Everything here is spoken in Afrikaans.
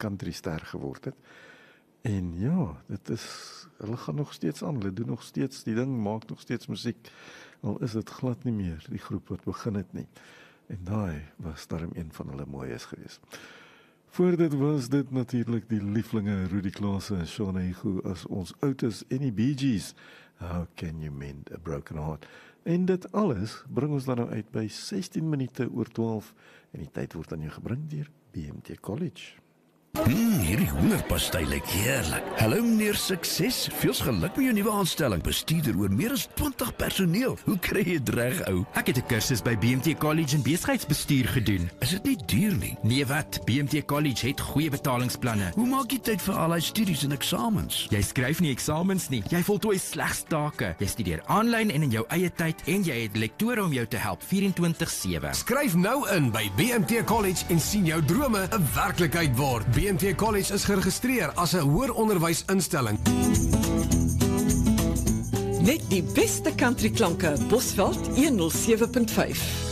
countryster geword het. En ja, hulle gaan nog steeds aan, hulle doen nog steeds die ding, maak nog steeds musiek, al is dit glad nie meer die groep wat begin het nie. En daai was daarom een van hulle mooies geweest. Voor dit was dit natuurlik die lieflinge Rudy Klaasse en Sean Ego as ons oudtes en die Bee Gees. How can you mend a broken heart? En dit alles bring ons dan nou uit by 16 minute oor 12 en die tyd word aan jou gebring deur BMT College. Hierdie hoenderpastei lyk heerlik. Hallo meneer Sukses, veels geluk met jou nuwe aanstelling. Bestuurder oor meer as 20 personeel. Hoe kry jy dit reg, ou? Ek het 'n kursus by BMT College in besigheidsbestuur gedoen. Is dit nie duur nie? Nee wat, BMT College het goeie betalingsplanne. Hoe maak jy tyd vir al die studies en eksamens? Jy skryf nie eksamens nie, jy voltooi slegs take. Jy studeer aanlyn en in jou eie tyd en jy het lektore om jou te help 24/7. Skryf nou in by BMT College en sien jou drome 'n werklikheid word. BMT College is geregistreer as 'n hoër onderwysinstelling. Net die beste country klanke, Bosveld 107.5.